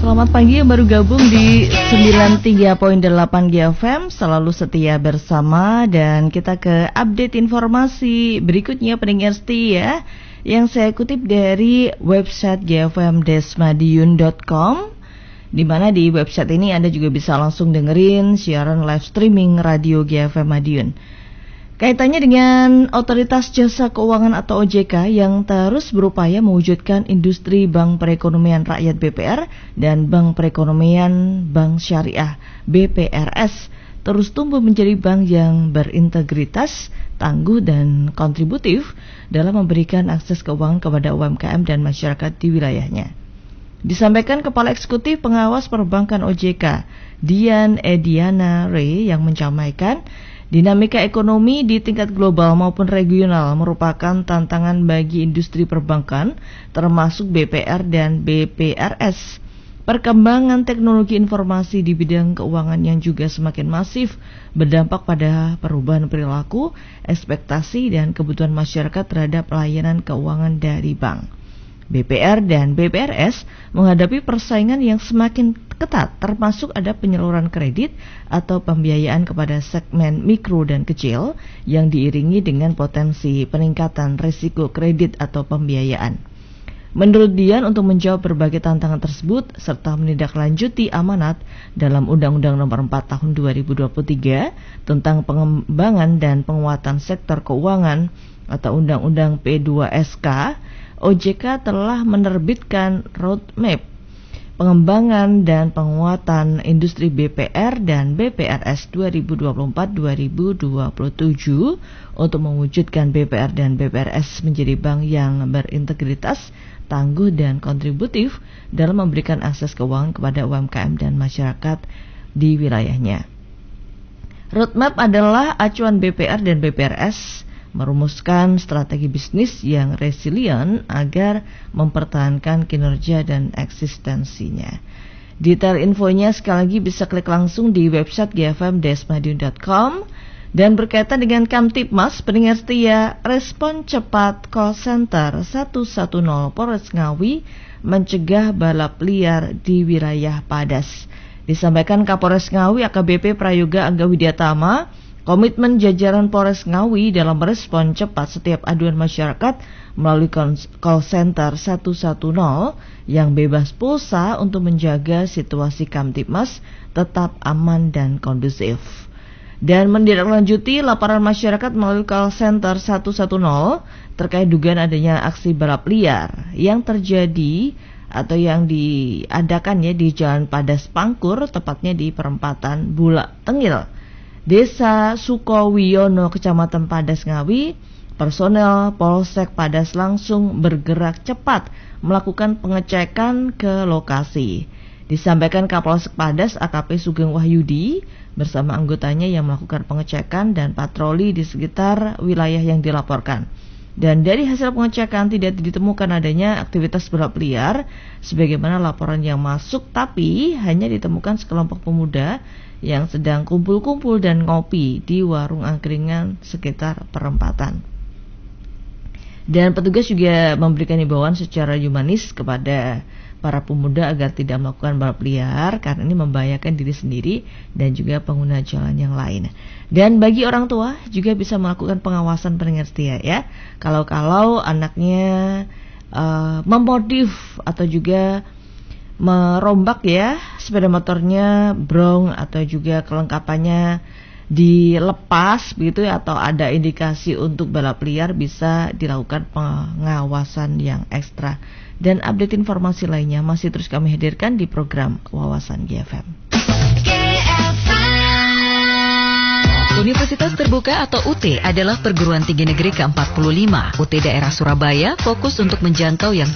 Selamat pagi yang baru gabung di 93.8 GFM. Selalu setia bersama dan kita ke update informasi berikutnya pendengar setia yang saya kutip dari website gfm-madiun.com, di mana di website ini Anda juga bisa langsung dengerin siaran live streaming radio GFM Madiun. Kaitannya dengan Otoritas Jasa Keuangan atau OJK yang terus berupaya mewujudkan industri Bank Perekonomian Rakyat BPR dan Bank Perekonomian Bank Syariah BPRS terus tumbuh menjadi bank yang berintegritas, tangguh dan kontributif dalam memberikan akses keuangan kepada UMKM dan masyarakat di wilayahnya. Disampaikan Kepala Eksekutif Pengawas Perbankan OJK, Dian Ediana Ray, yang menyampaikan dinamika ekonomi di tingkat global maupun regional merupakan tantangan bagi industri perbankan, termasuk BPR dan BPRS. Perkembangan teknologi informasi di bidang keuangan yang juga semakin masif berdampak pada perubahan perilaku, ekspektasi, dan kebutuhan masyarakat terhadap layanan keuangan dari bank. BPR dan BPRS menghadapi persaingan yang semakin ketat, termasuk ada penyaluran kredit atau pembiayaan kepada segmen mikro dan kecil yang diiringi dengan potensi peningkatan risiko kredit atau pembiayaan. Menurut Dian, untuk menjawab berbagai tantangan tersebut serta menindaklanjuti amanat dalam Undang-Undang Nomor 4 Tahun 2023 tentang pengembangan dan penguatan sektor keuangan atau Undang-Undang P2SK, OJK telah menerbitkan roadmap pengembangan dan penguatan industri BPR dan BPRS 2024-2027 untuk mewujudkan BPR dan BPRS menjadi bank yang berintegritas, tangguh dan kontributif dalam memberikan akses keuangan kepada UMKM dan masyarakat di wilayahnya. Roadmap adalah acuan BPR dan BPRS merumuskan strategi bisnis yang resilient agar mempertahankan kinerja dan eksistensinya. Detail infonya sekali lagi bisa klik langsung di website gfm-madiun.com. Dan berkaitan dengan Kamtibmas, pendengar setia, respon cepat call center 110 Polres Ngawi mencegah balap liar di wilayah Padas. Disampaikan Kapolres Ngawi AKBP Prayoga Angga Widyatama, komitmen jajaran Polres Ngawi dalam merespon cepat setiap aduan masyarakat melalui call center 110 yang bebas pulsa untuk menjaga situasi Kamtibmas tetap aman dan kondusif. Dan menindaklanjuti laporan masyarakat melalui call center 110 terkait dugaan adanya aksi balap liar yang terjadi atau yang diadakan di Jalan Padas Pangkur, tepatnya di perempatan Bulak Tengil, Desa Sukowiono, Kecamatan Padas Ngawi. Personel Polsek Padas langsung bergerak cepat melakukan pengecekan ke lokasi. Disampaikan Kapolsek Padas AKP Sugeng Wahyudi bersama anggotanya yang melakukan pengecekan dan patroli di sekitar wilayah yang dilaporkan. Dan dari hasil pengecekan tidak ditemukan adanya aktivitas balap liar sebagaimana laporan yang masuk, tapi hanya ditemukan sekelompok pemuda yang sedang kumpul-kumpul dan ngopi di warung angkringan sekitar perempatan. Dan petugas juga memberikan himbauan secara humanis kepada para pemuda agar tidak melakukan balap liar karena ini membahayakan diri sendiri dan juga pengguna jalan yang lain. Dan bagi orang tua juga bisa melakukan pengawasan pendengar setia ya. Kalau anaknya memodif atau juga merombak sepeda motornya brong atau juga kelengkapannya dilepas begitu atau ada indikasi untuk balap liar, bisa dilakukan pengawasan yang ekstra. Dan update informasi lainnya masih terus kami hadirkan di program Wawasan GFM. Universitas Terbuka atau UT adalah perguruan tinggi negeri ke-45. UT daerah Surabaya fokus untuk menjangkau yang